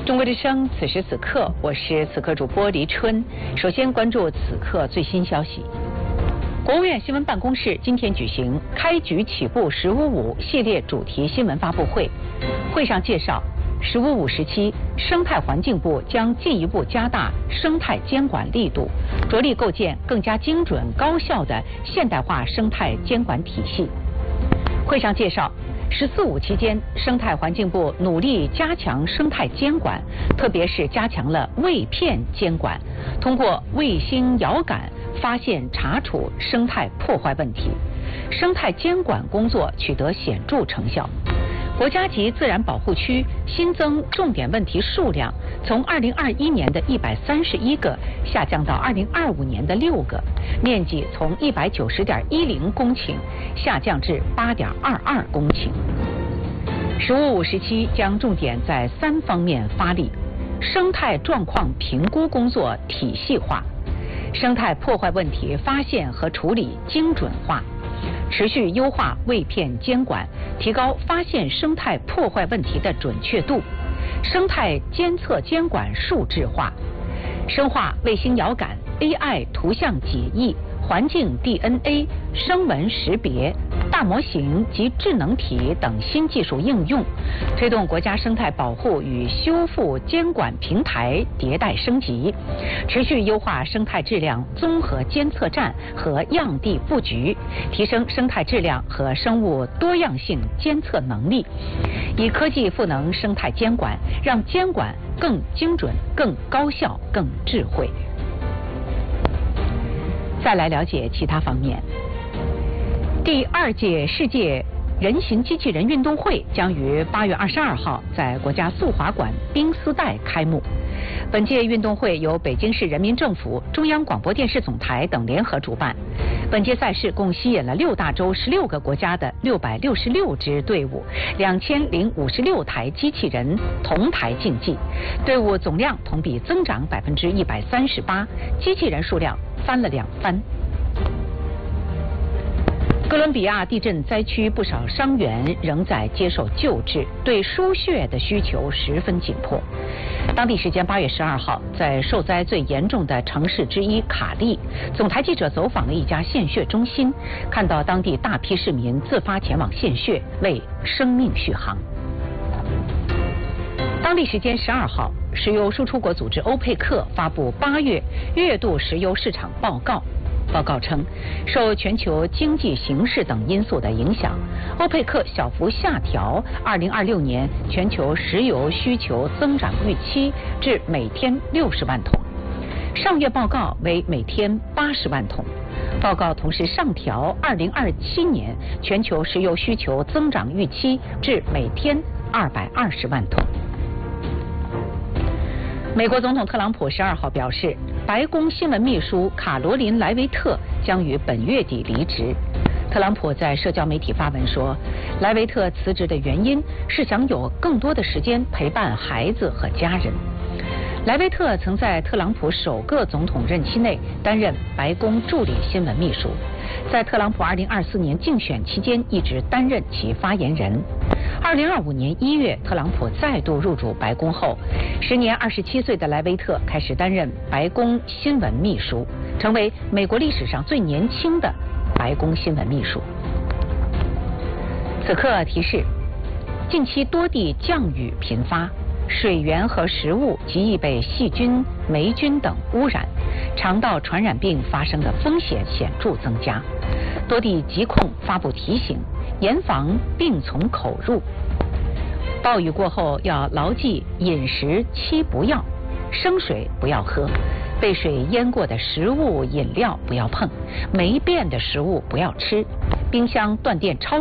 中国之声，此时此刻，我是此刻主播黎春。首先关注此刻最新消息。国务院新闻办公室今天举行开局起步“15+5”系列主题新闻发布会，会上介绍“15+5”时期，生态环境部将进一步加大生态监管力度，着力构建更加精准高效的现代化生态监管体系。会上介绍，“14+5”期间，生态环境部努力加强生态监管，特别是加强了卫骗监管，通过卫星遥感发现查处生态破坏问题，生态监管工作取得显著成效。国家级自然保护区新增重点问题数量从2021年的131个下降到2025年的6个，面积从190.10公顷下降至8.22公顷。“15+5”时期将重点在3方面发力：生态状况评估工作体系化，生态破坏问题发现和处理精准化，持续优化卫骗监管，提高发现生态破坏问题的准确度；生态监测监管数字化，深化卫星遥感、AI 图像解译、环境 DNA、声纹识别、大模型及智能体等新技术应用，推动国家生态保护与修复监管平台迭代升级，持续优化生态质量综合监测站和样地布局，提升生态质量和生物多样性监测能力，以科技赋能生态监管，让监管更精准、更高效、更智慧。再来了解其他方面。第2届世界人形机器人运动会将于8月22号在国家速滑馆冰丝带开幕。本届运动会由北京市人民政府、中央广播电视总台等联合主办。本届赛事共吸引了6大洲16个国家的666支队伍，2056台机器人同台竞技，队伍总量同比增长138%，机器人数量翻了2番。哥伦比亚地震灾区不少伤员仍在接受救治，对输血的需求十分紧迫。当地时间8月12号，在受灾最严重的城市之一卡利，总台记者走访了一家献血中心，看到当地大批市民自发前往献血，为生命续航。当地时间12号，石油输出国组织欧佩克发布8月月度石油市场报告。报告称，受全球经济形势等因素的影响，欧佩克小幅下调2026年全球石油需求增长预期至每天60万桶，上月报告为每天80万桶。报告同时上调2027年全球石油需求增长预期至每天220万桶。美国总统特朗普12号表示，白宫新闻秘书卡罗琳·莱维特将于本月底离职。特朗普在社交媒体发文说，莱维特辞职的原因是想有更多的时间陪伴孩子和家人。莱维特曾在特朗普首个总统任期内担任白宫助理新闻秘书，在特朗普2024年竞选期间一直担任其发言人。2025年1月，特朗普再度入主白宫后，时年27岁的莱维特开始担任白宫新闻秘书，成为美国历史上最年轻的白宫新闻秘书。此刻提示：近期多地降雨频发，水源和食物极易被细菌、霉菌等污染，肠道传染病发生的风险显著增加。多地疾控发布提醒，严防病从口入。暴雨过后要牢记饮食7不要：生水不要喝，被水淹过的食物饮料不要碰，没变的食物不要吃，冰箱断电超